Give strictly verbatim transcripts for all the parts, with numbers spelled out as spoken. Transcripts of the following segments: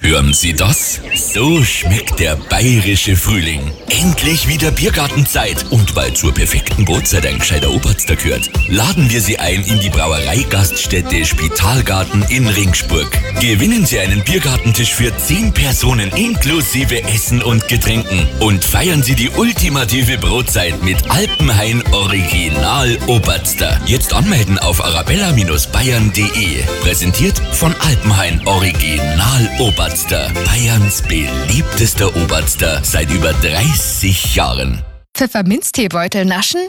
Hören Sie das? So schmeckt der bayerische Frühling. Endlich wieder Biergartenzeit. Und weil zur perfekten Brotzeit ein gescheiter Oberster gehört, laden wir Sie ein in die Brauereigaststätte Spitalgarten in Ringsburg. Gewinnen Sie einen Biergartentisch für zehn Personen inklusive Essen und Getränken. Und feiern Sie die ultimative Brotzeit mit Alpenhain Original Oberster. Jetzt anmelden auf arabella Bindestrich bayern punkt de. Präsentiert von Alpenhain Original Oberster. Bayerns beliebtester Oberster seit über dreißig Jahren. Pfefferminzteebeutel naschen?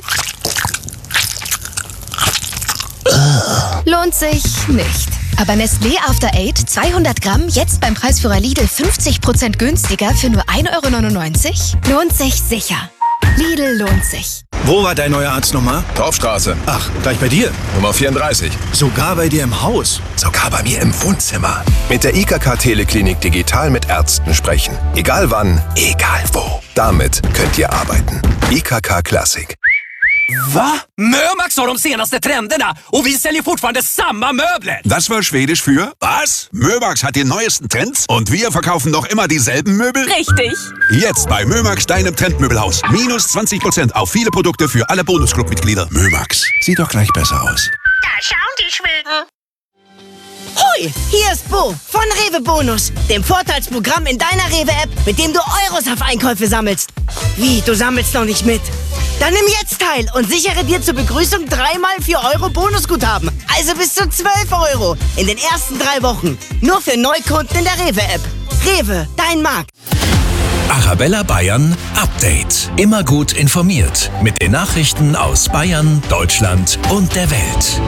Lohnt sich nicht. Aber Nestlé After Eight zweihundert Gramm jetzt beim Preisführer Lidl fünfzig Prozent günstiger für nur ein Euro neunundneunzig? Lohnt sich sicher. Lidl lohnt sich. Wo war dein neuer Arzt nochmal? Torfstraße. Ach, gleich bei dir? Nummer vierunddreißig. Sogar bei dir im Haus? Sogar bei mir im Wohnzimmer. Mit der I K K Teleklinik digital mit Ärzten sprechen. Egal wann, egal wo. Damit könnt ihr arbeiten. I K K Classic. Va? Mömax har de senaste trenderna och vi säljer fortfarande samma möbler. Das war Schwedisch für was? Mömax hat die neuesten Trends und wir verkaufen noch immer dieselben Möbel? Richtig. Jetzt bei Mömax, deinem Trendmöbelhaus. Minus zwanzig Prozent auf viele Produkte für alle Bonusclub-Mitglieder. Mömax, sieht doch gleich besser aus. Da schauen die Schweden. Hoi, hier ist Bo von Rewe Bonus, dem Vorteilsprogramm in deiner Rewe-App, mit dem du Euros auf Einkäufe sammelst. Wie, du sammelst noch nicht mit? Dann nimm jetzt teil und sichere dir zur Begrüßung dreimal vier Euro Bonusguthaben. Also bis zu zwölf Euro in den ersten drei Wochen. Nur für Neukunden in der Rewe-App. Rewe, dein Markt. Arabella Bayern Update. Immer gut informiert mit den Nachrichten aus Bayern, Deutschland und der Welt.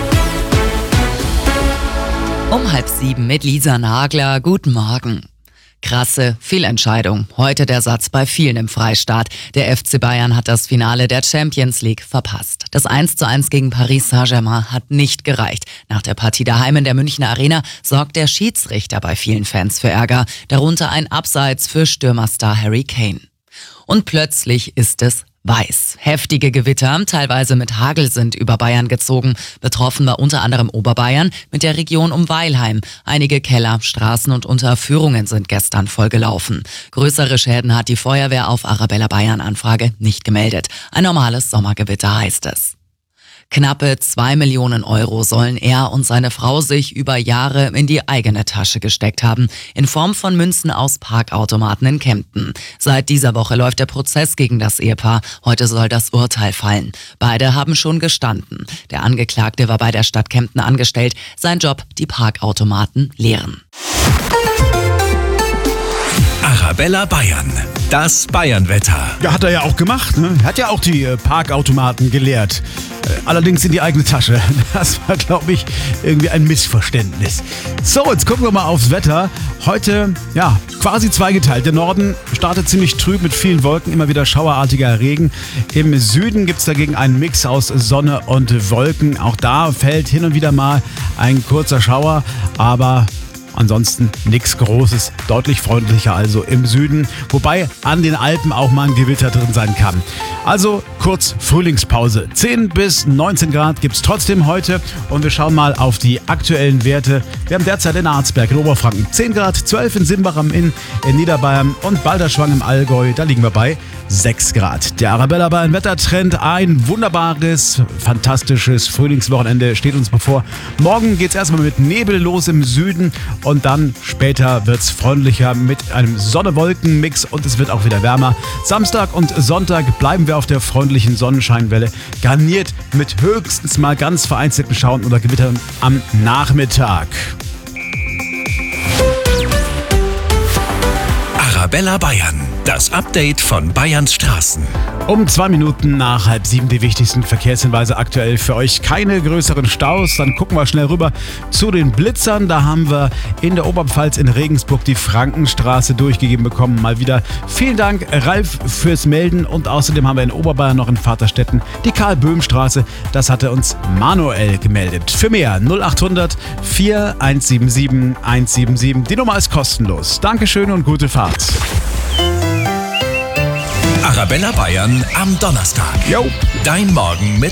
Um halb sieben mit Lisa Nagler. Guten Morgen. Krasse Fehlentscheidung. Heute der Satz bei vielen im Freistaat. Der F C Bayern hat das Finale der Champions League verpasst. Das eins zu eins gegen Paris Saint-Germain hat nicht gereicht. Nach der Partie daheim in der Münchner Arena sorgt der Schiedsrichter bei vielen Fans für Ärger. Darunter ein Abseits für Stürmerstar Harry Kane. Und plötzlich ist es weiß. Heftige Gewitter, teilweise mit Hagel, sind über Bayern gezogen. Betroffen war unter anderem Oberbayern mit der Region um Weilheim. Einige Keller, Straßen und Unterführungen sind gestern vollgelaufen. Größere Schäden hat die Feuerwehr auf Arabella Bayern Anfrage nicht gemeldet. Ein normales Sommergewitter heißt es. Knappe zwei Millionen Euro sollen er und seine Frau sich über Jahre in die eigene Tasche gesteckt haben, in Form von Münzen aus Parkautomaten in Kempten. Seit dieser Woche läuft der Prozess gegen das Ehepaar. Heute soll das Urteil fallen. Beide haben schon gestanden. Der Angeklagte war bei der Stadt Kempten angestellt. Sein Job, die Parkautomaten leeren. Arabella Bayern. Das Bayernwetter. Ja, hat er ja auch gemacht, ne? Hat ja auch die äh, Parkautomaten geleert. Äh, allerdings in die eigene Tasche. Das war, glaube ich, irgendwie ein Missverständnis. So, jetzt gucken wir mal aufs Wetter. Heute, ja, quasi zweigeteilt. Der Norden startet ziemlich trüb mit vielen Wolken, immer wieder schauerartiger Regen. Im Süden gibt es dagegen einen Mix aus Sonne und Wolken. Auch da fällt hin und wieder mal ein kurzer Schauer, aber ansonsten nichts Großes, deutlich freundlicher also im Süden, wobei an den Alpen auch mal ein Gewitter drin sein kann. Also kurz Frühlingspause. zehn bis neunzehn Grad gibt es trotzdem heute und wir schauen mal auf die aktuellen Werte. Wir haben derzeit in Arzberg in Oberfranken zehn Grad, zwölf in Simbach am Inn, in Niederbayern und Balderschwang im Allgäu, da liegen wir bei sechs Grad. Der Arabella Bayern Wettertrend, ein wunderbares, fantastisches Frühlingswochenende steht uns bevor. Morgen geht es erstmal mit Nebel los im Süden und dann später wird es freundlicher mit einem Sonne-Wolken-Mix und es wird auch wieder wärmer. Samstag und Sonntag bleiben wir auf der freundlichen Sonnenscheinwelle, garniert mit höchstens mal ganz vereinzelten Schauern oder Gewittern am Nachmittag. Arabella Bayern. Das Update von Bayerns Straßen. Um zwei Minuten nach halb sieben die wichtigsten Verkehrshinweise aktuell für euch. Keine größeren Staus. Dann gucken wir schnell rüber zu den Blitzern. Da haben wir in der Oberpfalz in Regensburg die Frankenstraße durchgegeben bekommen. Mal wieder. Vielen Dank, Ralf, fürs Melden. Und außerdem haben wir in Oberbayern noch in Vaterstetten die Karl-Böhm-Straße. Das hatte uns Manuel gemeldet. Für mehr null acht hundert vier eins sieben sieben eins sieben sieben. Die Nummer ist kostenlos. Dankeschön und gute Fahrt. Arabella Bayern am Donnerstag. Jo. Dein Morgen mit